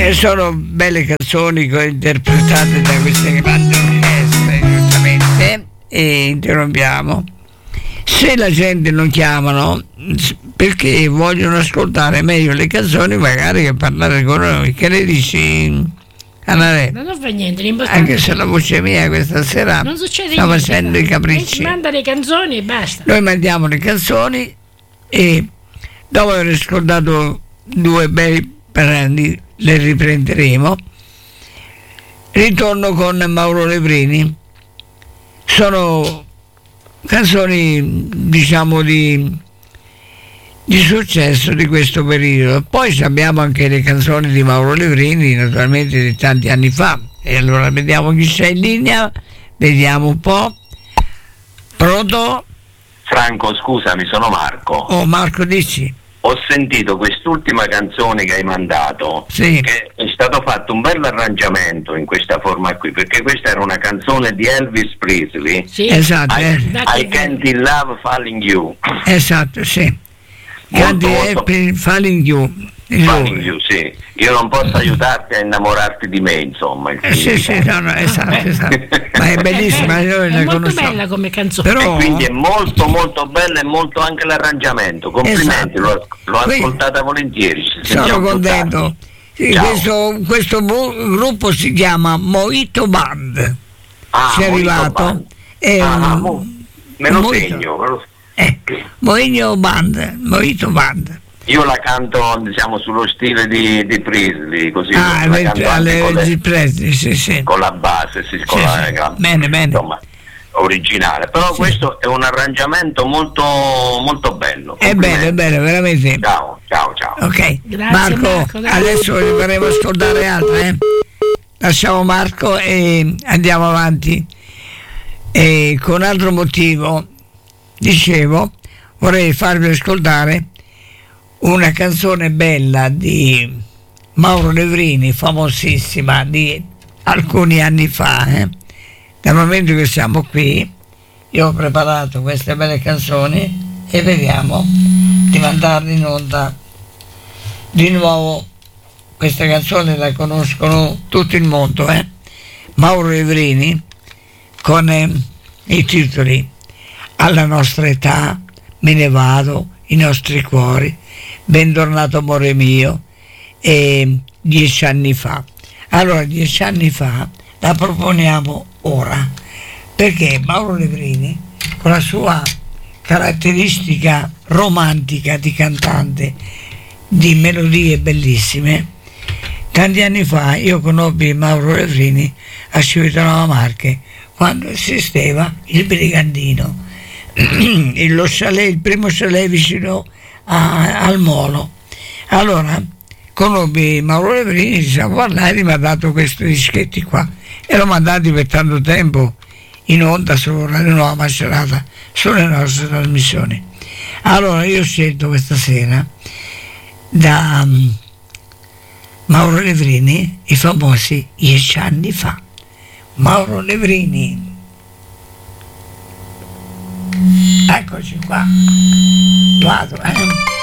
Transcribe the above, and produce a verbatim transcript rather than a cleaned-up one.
E sono belle canzoni interpretate da queste grandi orchestre, giustamente, e interrompiamo. Se la gente non chiamano perché vogliono ascoltare meglio le canzoni, magari che parlare con noi, che ne dici, Anare? Non fa niente, anche se la voce mia questa sera non succede sta niente, facendo i capricci. Manda le canzoni e basta. Noi mandiamo le canzoni e dopo aver ascoltato due bei brani le riprenderemo. Ritorno con Mauro Levrini. Sono canzoni, diciamo, di, di successo di questo periodo. Poi abbiamo anche le canzoni di Mauro Levrini, naturalmente di tanti anni fa. E allora vediamo chi c'è in linea, vediamo un po'. Pronto? Franco, scusami, sono Marco. Oh, Marco, dici? Ho sentito quest'ultima canzone che hai mandato, sì, che è stato fatto un bel arrangiamento in questa forma qui, perché questa era una canzone di Elvis Presley. Sì, esatto. I, eh. I Can't Love Falling You. Esatto, sì. Can't Help Falling You. Falling You, sì. Io non posso aiutarti a innamorarti di me, insomma. Eh, sì, sì, no, no, esatto, esatto. Ma è bellissima, io è la molto conosco. bella come canzone. Però... E quindi è molto molto bella e molto anche l'arrangiamento. Complimenti, esatto. l'ho, l'ho Qui, ascoltata volentieri. sono contento. Sì, questo, questo gruppo si chiama Mojito Band. Ah, ci è arrivato. Band. È ah, un, mo, me lo Mojito. segno. Me lo... Eh, Mojito Band, Mojito Band. Io la canto, diciamo, sullo stile di, di Presley, così. Ah, la canto alle, con, le, Presley, sì, sì. con la base, sì, con sì, la, sì. la, Bene, bene. Insomma, originale. Però sì, questo è un arrangiamento molto molto bello. È bello, è bello, veramente. Ciao, ciao, ciao. Ok, grazie, Marco, Marco adesso vi faremo ascoltare altre. Eh? Lasciamo Marco e andiamo avanti. E con altro motivo, dicevo, vorrei farvi ascoltare una canzone bella di Mauro Levrini, famosissima, di alcuni anni fa. Eh? Dal momento che siamo qui, io ho preparato queste belle canzoni e vediamo di mandarle in onda di nuovo. Questa canzone la conoscono tutto il mondo, eh? Mauro Levrini con eh, i titoli Alla nostra età, Me ne vado, I nostri cuori, Bentornato amore mio e Dieci anni fa. Allora, dieci anni fa la proponiamo ora perché Mauro Levrini, con la sua caratteristica romantica di cantante, di melodie bellissime, tanti anni fa io conobbi Mauro Levrini a Civitanova Marche quando esisteva il Brigandino, lo chalet, il primo chalet vicino a, al Molo. Allora conobbi Mauro Levrini, ci siamo parlati, mi ha dato questi dischetti qua e l'ho mandati per tanto tempo in onda su Radio Nuova Macerata, sulle nostre trasmissioni. Allora io ho scelto questa sera da um, Mauro Levrini i famosi Dieci anni fa. Mauro Levrini, eccoci qua, vado, eh.